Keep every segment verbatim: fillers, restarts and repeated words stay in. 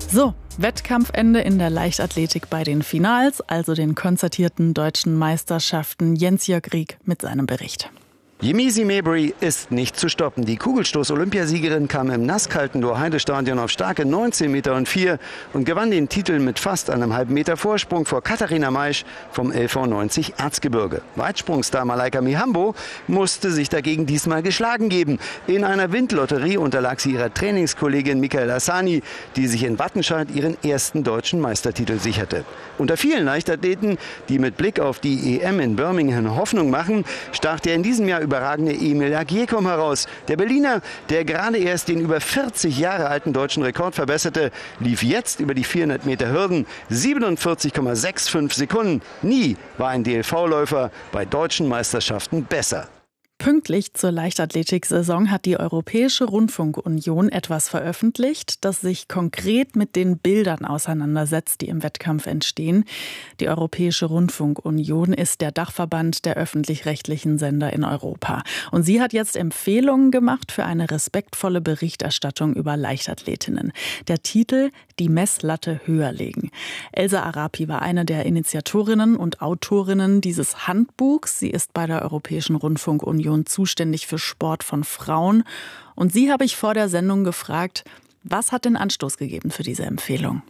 So, Wettkampfende in der Leichtathletik bei den Finals, also den konzertierten deutschen Meisterschaften. Jens-Jörg Rieck mit seinem Bericht. Yemisi Mabry ist nicht zu stoppen. Die Kugelstoß-Olympiasiegerin kam im nasskalten Dor-Heide-Stadion auf starke neunzehn Meter und vier und gewann den Titel mit fast einem halben Meter Vorsprung vor Katharina Maisch vom L V neunzig Erzgebirge. Weitsprungstar Malaika Mihambo musste sich dagegen diesmal geschlagen geben. In einer Windlotterie unterlag sie ihrer Trainingskollegin Michaela Hassani, die sich in Wattenscheid ihren ersten deutschen Meistertitel sicherte. Unter vielen Leichtathleten, die mit Blick auf die E M in Birmingham Hoffnung machen, stach der in diesem Jahr überragende Emil Agiekom heraus. Der Berliner, der gerade erst den über vierzig Jahre alten deutschen Rekord verbesserte, lief jetzt über die vierhundert Meter Hürden siebenundvierzig Komma fünfundsechzig Sekunden. Nie war ein D L V-Läufer bei deutschen Meisterschaften besser. Pünktlich zur Leichtathletik-Saison hat die Europäische Rundfunkunion etwas veröffentlicht, das sich konkret mit den Bildern auseinandersetzt, die im Wettkampf entstehen. Die Europäische Rundfunkunion ist der Dachverband der öffentlich-rechtlichen Sender in Europa. Und sie hat jetzt Empfehlungen gemacht für eine respektvolle Berichterstattung über Leichtathletinnen. Der Titel »Die Messlatte höher legen«. Elsa Arapi war eine der Initiatorinnen und Autorinnen dieses Handbuchs. Sie ist bei der Europäischen Rundfunkunion zuständig für Sport von Frauen. Und sie habe ich vor der Sendung gefragt, was hat den Anstoß gegeben für diese Empfehlung?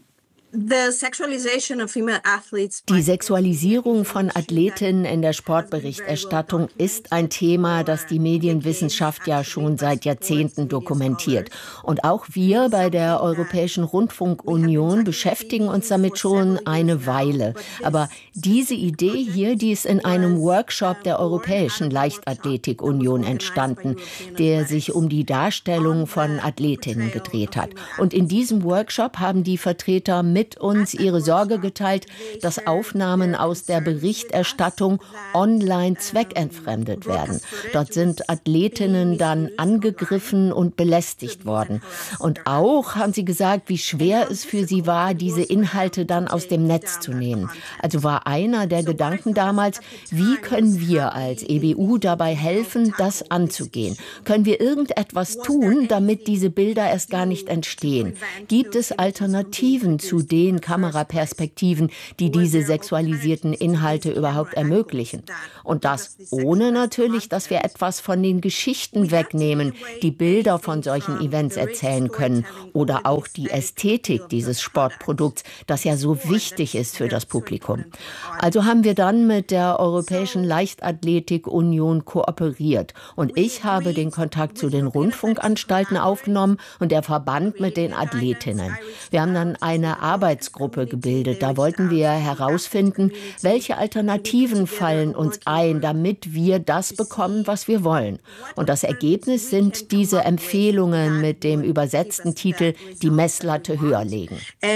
Die Sexualisierung von Athletinnen in der Sportberichterstattung ist ein Thema, das die Medienwissenschaft ja schon seit Jahrzehnten dokumentiert. Und auch wir bei der Europäischen Rundfunkunion beschäftigen uns damit schon eine Weile. Aber diese Idee hier, die ist in einem Workshop der Europäischen Leichtathletikunion entstanden, der sich um die Darstellung von Athletinnen gedreht hat. Und in diesem Workshop haben die Vertreter mit uns ihre Sorge geteilt, dass Aufnahmen aus der Berichterstattung online zweckentfremdet werden. Dort sind Athletinnen dann angegriffen und belästigt worden. Und auch haben sie gesagt, wie schwer es für sie war, diese Inhalte dann aus dem Netz zu nehmen. Also war einer der Gedanken damals, wie können wir als E B U dabei helfen, das anzugehen? Können wir irgendetwas tun, damit diese Bilder erst gar nicht entstehen? Gibt es Alternativen zu den Kameraperspektiven, die diese sexualisierten Inhalte überhaupt ermöglichen? Und das ohne natürlich, dass wir etwas von den Geschichten wegnehmen, die Bilder von solchen Events erzählen können oder auch die Ästhetik dieses Sportprodukts, das ja so wichtig ist für das Publikum. Also haben wir dann mit der Europäischen Leichtathletikunion kooperiert und ich habe den Kontakt zu den Rundfunkanstalten aufgenommen und der Verband mit den Athletinnen. Wir haben dann eine Arbeitsgruppe gebildet. Da wollten wir herausfinden, welche Alternativen fallen uns ein, damit wir das bekommen, was wir wollen. Und das Ergebnis sind diese Empfehlungen mit dem übersetzten Titel »Die Messlatte höher legen«.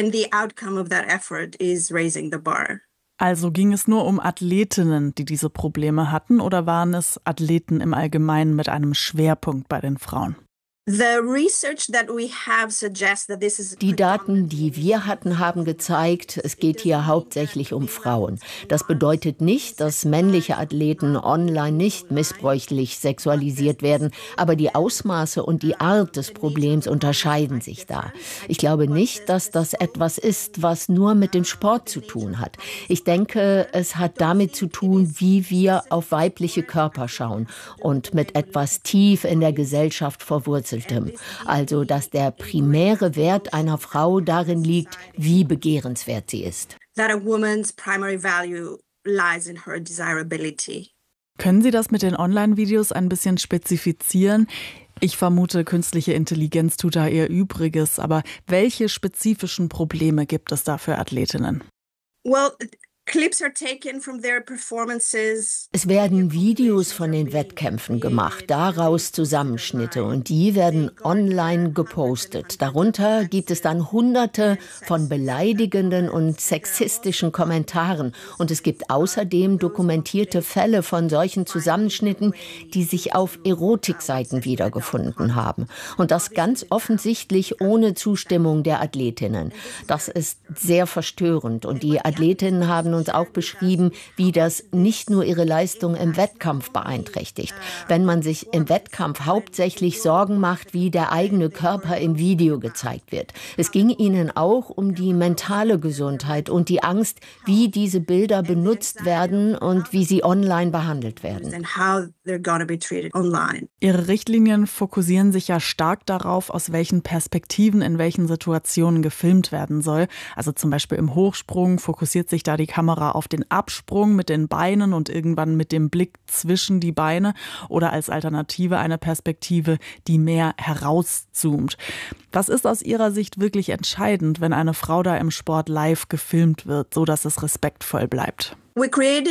Also ging es nur um Athletinnen, die diese Probleme hatten, oder waren es Athleten im Allgemeinen mit einem Schwerpunkt bei den Frauen? Die Daten, die wir hatten, haben gezeigt, es geht hier hauptsächlich um Frauen. Das bedeutet nicht, dass männliche Athleten online nicht missbräuchlich sexualisiert werden, aber die Ausmaße und die Art des Problems unterscheiden sich da. Ich glaube nicht, dass das etwas ist, was nur mit dem Sport zu tun hat. Ich denke, es hat damit zu tun, wie wir auf weibliche Körper schauen und mit etwas tief in der Gesellschaft verwurzelt. Also, dass der primäre Wert einer Frau darin liegt, wie begehrenswert sie ist. Können Sie das mit den Online-Videos ein bisschen spezifizieren? Ich vermute, künstliche Intelligenz tut da ihr Übriges, aber welche spezifischen Probleme gibt es da für Athletinnen? Well, Es werden Videos von den Wettkämpfen gemacht, daraus Zusammenschnitte und die werden online gepostet. Darunter gibt es dann hunderte von beleidigenden und sexistischen Kommentaren und es gibt außerdem dokumentierte Fälle von solchen Zusammenschnitten, die sich auf Erotikseiten wiedergefunden haben. Und das ganz offensichtlich ohne Zustimmung der Athletinnen. Das ist sehr verstörend und die Athletinnen haben haben uns auch beschrieben, wie das nicht nur ihre Leistung im Wettkampf beeinträchtigt. Wenn man sich im Wettkampf hauptsächlich Sorgen macht, wie der eigene Körper im Video gezeigt wird. Es ging ihnen auch um die mentale Gesundheit und die Angst, wie diese Bilder benutzt werden und wie sie online behandelt werden. Ihre Richtlinien fokussieren sich ja stark darauf, aus welchen Perspektiven in welchen Situationen gefilmt werden soll. Also zum Beispiel im Hochsprung fokussiert sich da die Kamera auf den Absprung mit den Beinen und irgendwann mit dem Blick zwischen die Beine oder als Alternative eine Perspektive, die mehr herauszoomt. Was ist aus Ihrer Sicht wirklich entscheidend, wenn eine Frau da im Sport live gefilmt wird, so dass es respektvoll bleibt? Wir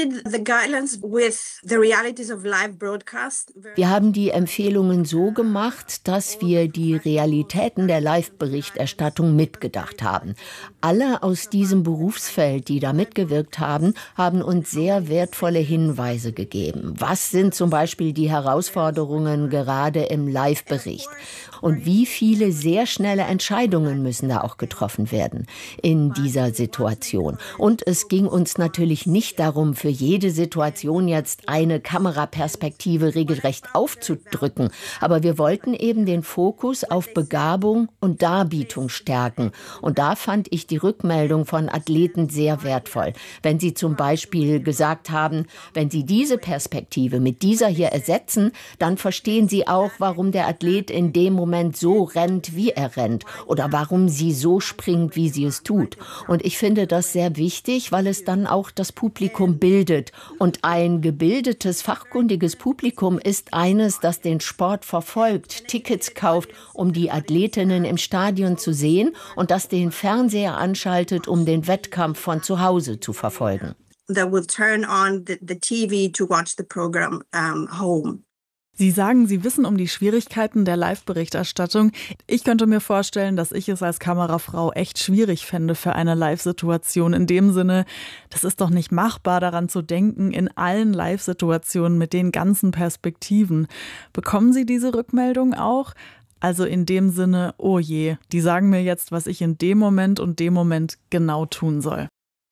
haben die Empfehlungen so gemacht, dass wir die Realitäten der Live-Berichterstattung mitgedacht haben. Alle aus diesem Berufsfeld, die da mitgewirkt haben, haben uns sehr wertvolle Hinweise gegeben. Was sind zum Beispiel die Herausforderungen gerade im Live-Bericht? Und wie viele sehr schnelle Entscheidungen müssen da auch getroffen werden in dieser Situation? Und es ging uns natürlich nicht darum, für jede Situation jetzt eine Kameraperspektive regelrecht aufzudrücken. Aber wir wollten eben den Fokus auf Begabung und Darbietung stärken. Und da fand ich die Rückmeldung von Athleten sehr wertvoll. Wenn sie zum Beispiel gesagt haben, wenn sie diese Perspektive mit dieser hier ersetzen, dann verstehen sie auch, warum der Athlet in dem Moment so rennt, wie er rennt oder warum sie so springt, wie sie es tut. Und ich finde das sehr wichtig, weil es dann auch das Publikum bildet. Und ein gebildetes, fachkundiges Publikum ist eines, das den Sport verfolgt, Tickets kauft, um die Athletinnen im Stadion zu sehen und das den Fernseher anschaltet, um den Wettkampf von zu Hause zu verfolgen. That will turn on the, the T V to watch the program um, home. Sie sagen, Sie wissen um die Schwierigkeiten der Live-Berichterstattung. Ich könnte mir vorstellen, dass ich es als Kamerafrau echt schwierig fände für eine Live-Situation. In dem Sinne, das ist doch nicht machbar, daran zu denken, in allen Live-Situationen mit den ganzen Perspektiven. Bekommen Sie diese Rückmeldung auch? Also in dem Sinne, oh je, die sagen mir jetzt, was ich in dem Moment und dem Moment genau tun soll.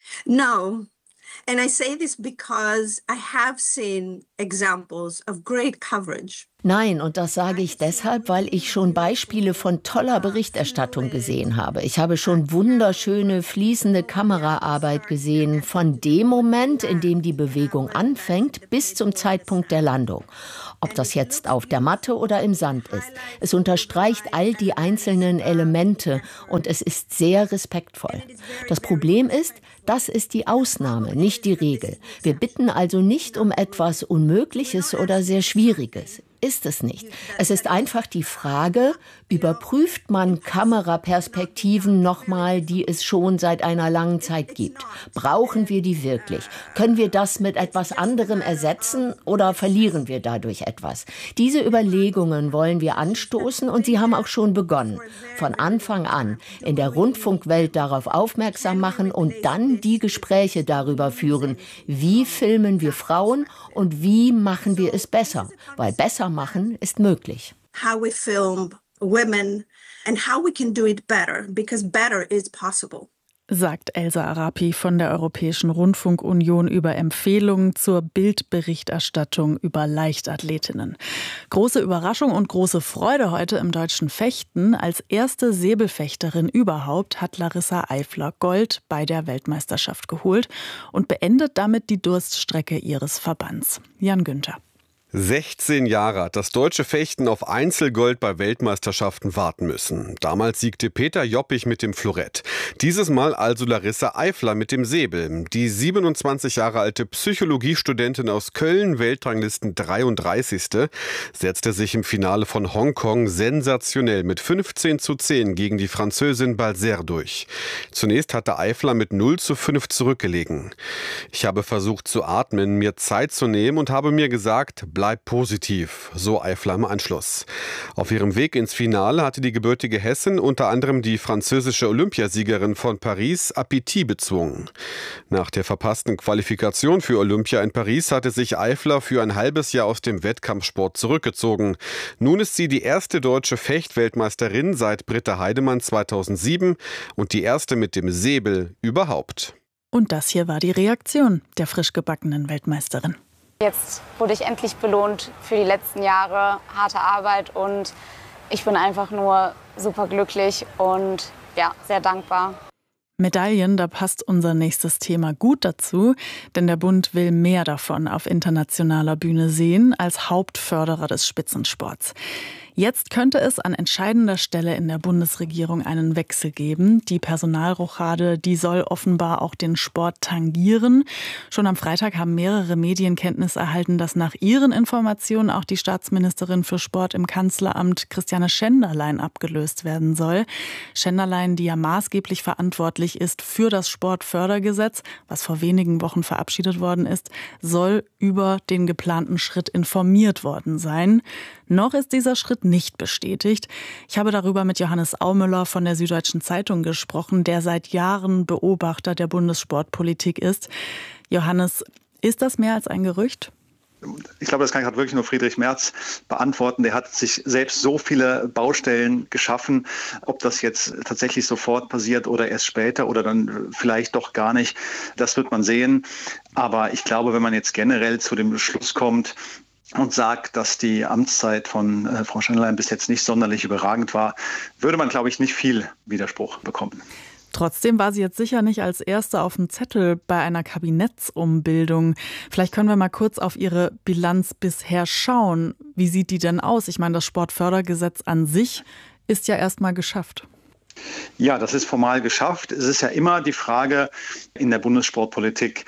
No. And I say this because I have seen examples of great coverage. Nein, und das sage ich deshalb, weil ich schon Beispiele von toller Berichterstattung gesehen habe. Ich habe schon wunderschöne, fließende Kameraarbeit gesehen, von dem Moment, in dem die Bewegung anfängt, bis zum Zeitpunkt der Landung. Ob das jetzt auf der Matte oder im Sand ist. Es unterstreicht all die einzelnen Elemente und es ist sehr respektvoll. Das Problem ist, das ist die Ausnahme, nicht die Regel. Wir bitten also nicht um etwas Unmögliches oder sehr Schwieriges. Ist es nicht. Es ist einfach die Frage, überprüft man Kameraperspektiven nochmal, die es schon seit einer langen Zeit gibt? Brauchen wir die wirklich? Können wir das mit etwas anderem ersetzen oder verlieren wir dadurch etwas? Diese Überlegungen wollen wir anstoßen und sie haben auch schon begonnen. Von Anfang an in der Rundfunkwelt darauf aufmerksam machen und dann die Gespräche darüber führen, wie filmen wir Frauen und wie machen wir es besser? Weil besser machen ist möglich. How we film women and how we can do it better, because better is possible. Sagt Elsa Arapi von der Europäischen Rundfunkunion über Empfehlungen zur Bildberichterstattung über Leichtathletinnen. Große Überraschung und große Freude heute im deutschen Fechten. Als erste Säbelfechterin überhaupt hat Larissa Eifler Gold bei der Weltmeisterschaft geholt und beendet damit die Durststrecke ihres Verbands. Jan Günther. sechzehn Jahre hat das deutsche Fechten auf Einzelgold bei Weltmeisterschaften warten müssen. Damals siegte Peter Joppich mit dem Florett. Dieses Mal also Larissa Eifler mit dem Säbel. Die siebenundzwanzig Jahre alte Psychologiestudentin aus Köln, Weltranglisten dreiunddreißigste, setzte sich im Finale von Hongkong sensationell mit fünfzehn zu zehn gegen die Französin Balzer durch. Zunächst hatte Eifler mit null zu fünf zurückgelegen. Ich habe versucht zu atmen, mir Zeit zu nehmen und habe mir gesagt, bleib positiv, so Eifler im Anschluss. Auf ihrem Weg ins Finale hatte die gebürtige Hessin unter anderem die französische Olympiasiegerin von Paris Appetit bezwungen. Nach der verpassten Qualifikation für Olympia in Paris hatte sich Eifler für ein halbes Jahr aus dem Wettkampfsport zurückgezogen. Nun ist sie die erste deutsche Fechtweltmeisterin seit Britta Heidemann zweitausendsieben und die erste mit dem Säbel überhaupt. Und das hier war die Reaktion der frisch gebackenen Weltmeisterin. Jetzt wurde ich endlich belohnt für die letzten Jahre harte Arbeit und ich bin einfach nur super glücklich und ja, sehr dankbar. Medaillen, da passt unser nächstes Thema gut dazu, denn der Bund will mehr davon auf internationaler Bühne sehen als Hauptförderer des Spitzensports. Jetzt könnte es an entscheidender Stelle in der Bundesregierung einen Wechsel geben. Die Personalrochade, die soll offenbar auch den Sport tangieren. Schon am Freitag haben mehrere Medien Kenntnis erhalten, dass nach ihren Informationen auch die Staatsministerin für Sport im Kanzleramt Christiane Schenderlein abgelöst werden soll. Schenderlein, die ja maßgeblich verantwortlich ist für das Sportfördergesetz, was vor wenigen Wochen verabschiedet worden ist, soll über den geplanten Schritt informiert worden sein. Noch ist dieser Schritt nicht bestätigt. Ich habe darüber mit Johannes Aumüller von der Süddeutschen Zeitung gesprochen, der seit Jahren Beobachter der Bundessportpolitik ist. Johannes, ist das mehr als ein Gerücht? Ich glaube, das kann gerade wirklich nur Friedrich Merz beantworten. Der hat sich selbst so viele Baustellen geschaffen. Ob das jetzt tatsächlich sofort passiert oder erst später oder dann vielleicht doch gar nicht, das wird man sehen. Aber ich glaube, wenn man jetzt generell zu dem Schluss kommt und sagt, dass die Amtszeit von äh, Frau Schenderlein bis jetzt nicht sonderlich überragend war, würde man, glaube ich, nicht viel Widerspruch bekommen. Trotzdem war sie jetzt sicher nicht als Erste auf dem Zettel bei einer Kabinettsumbildung. Vielleicht können wir mal kurz auf ihre Bilanz bisher schauen. Wie sieht die denn aus? Ich meine, das Sportfördergesetz an sich ist ja erstmal geschafft. Ja, das ist formal geschafft. Es ist ja immer die Frage in der Bundessportpolitik,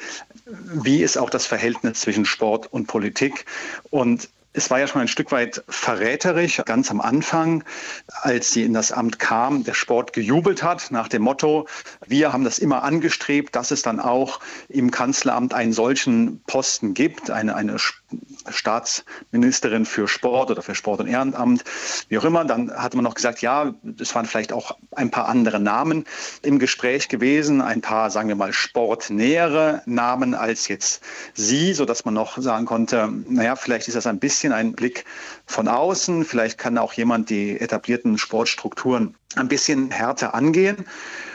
wie ist auch das Verhältnis zwischen Sport und Politik? Und es war ja schon ein Stück weit verräterisch, ganz am Anfang, als sie in das Amt kam, der Sport gejubelt hat nach dem Motto, wir haben das immer angestrebt, dass es dann auch im Kanzleramt einen solchen Posten gibt, eine, eine Staatsministerin für Sport oder für Sport und Ehrenamt, wie auch immer. Dann hatte man noch gesagt, ja, es waren vielleicht auch ein paar andere Namen im Gespräch gewesen, ein paar, sagen wir mal, sportnähere Namen als jetzt sie, sodass man noch sagen konnte, naja, vielleicht ist das ein bisschen ein Blick von außen. Vielleicht kann auch jemand die etablierten Sportstrukturen ein bisschen härter angehen.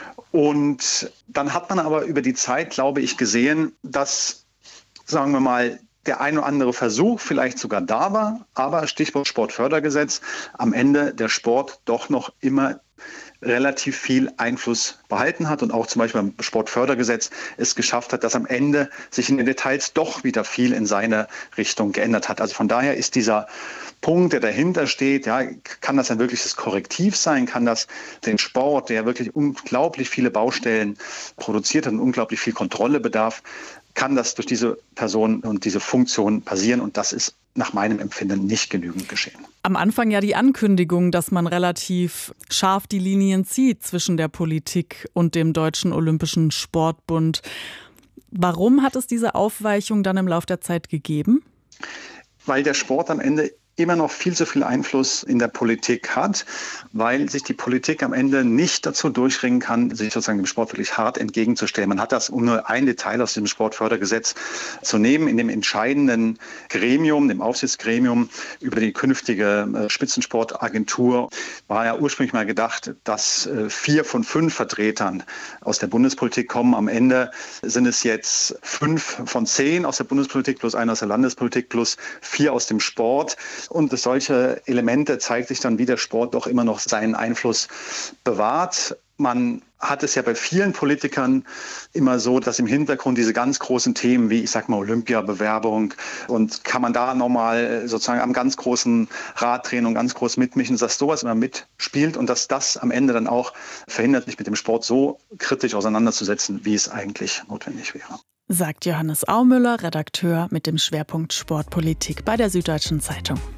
Und dann hat man aber über die Zeit, glaube ich, gesehen, dass, sagen wir mal, der ein oder andere Versuch vielleicht sogar da war, aber Stichwort Sportfördergesetz, am Ende der Sport doch noch immer relativ viel Einfluss behalten hat und auch zum Beispiel beim Sportfördergesetz es geschafft hat, dass am Ende sich in den Details doch wieder viel in seine Richtung geändert hat. Also von daher ist dieser Punkt, der dahinter steht, ja, kann das ein wirkliches Korrektiv sein? Kann das den Sport, der wirklich unglaublich viele Baustellen produziert hat und unglaublich viel Kontrolle bedarf, kann das durch diese Person und diese Funktion passieren? Und das ist nach meinem Empfinden nicht genügend geschehen. Am Anfang ja die Ankündigung, dass man relativ scharf die Linien zieht zwischen der Politik und dem Deutschen Olympischen Sportbund. Warum hat es diese Aufweichung dann im Laufe der Zeit gegeben? Weil der Sport am Ende immer noch viel zu viel Einfluss in der Politik hat, weil sich die Politik am Ende nicht dazu durchringen kann, sich sozusagen dem Sport wirklich hart entgegenzustellen. Man hat das, um nur ein Detail aus dem Sportfördergesetz zu nehmen, in dem entscheidenden Gremium, dem Aufsichtsgremium über die künftige Spitzensportagentur, war ja ursprünglich mal gedacht, dass vier von fünf Vertretern aus der Bundespolitik kommen. Am Ende sind es jetzt fünf von zehn aus der Bundespolitik plus einer aus der Landespolitik plus vier aus dem Sport. Und durch solche Elemente zeigt sich dann, wie der Sport doch immer noch seinen Einfluss bewahrt. Man hat es ja bei vielen Politikern immer so, dass im Hintergrund diese ganz großen Themen wie, ich sag mal, Olympiabewerbung und kann man da nochmal sozusagen am ganz großen Rad drehen und ganz groß mitmischen, dass sowas immer mitspielt und dass das am Ende dann auch verhindert, sich mit dem Sport so kritisch auseinanderzusetzen, wie es eigentlich notwendig wäre. Sagt Johannes Aumüller, Redakteur mit dem Schwerpunkt Sportpolitik bei der Süddeutschen Zeitung.